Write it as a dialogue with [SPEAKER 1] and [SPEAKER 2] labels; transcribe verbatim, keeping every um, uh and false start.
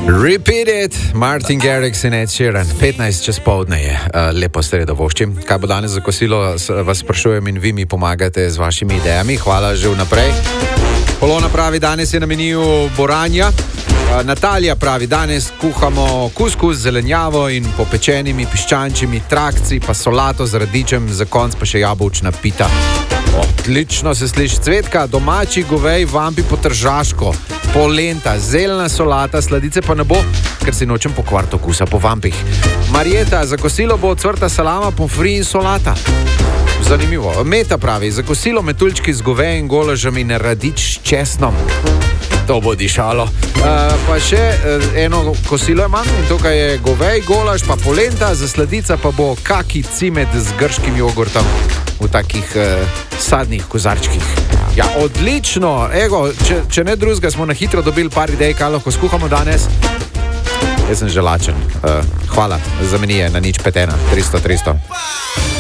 [SPEAKER 1] Repeat it, Martin Garrix in Ed Sheeran, petnajst čez povdne je, uh, lepo sredo voščim. Kaj bo danes za kosilo, vas sprašujem in vi mi pomagate z vašimi idejami, hvala že vnaprej. Polona pravi, danes je na meniju boranja. Uh, Natalija pravi, danes kuhamo kuskus z zelenjavo in popečenimi piščančimi trakci, pa solato z radičem, za konc pa še jabolčna pita. Odlično se sliši. Cvetka, domači govej vampi po tržaško, polenta, zeljna solata, sladice pa ne bo, ker si nočem pokvariti okusa po vampih. Marjeta, za kosilo bo ocvrta salama, pomfri in solata. Zanimivo. Meta pravi, za kosilo metuljčki z govejem, golažem in radič s česnom. To bo dišalo. Uh, pa še uh, eno kosilo imam in tukaj je govej, golaž, pa polenta, za sladica pa bo kaki cimet z grškim jogurtom v takih uh, sadnih kozarčkih. Ja, odlično. Ego, če, če ne drugega, smo na hitro dobili par idej, kaj lahko skuhamo danes. Jaz sem že lačen. Uh, hvala, za meni je na nič petena, tristo tristo.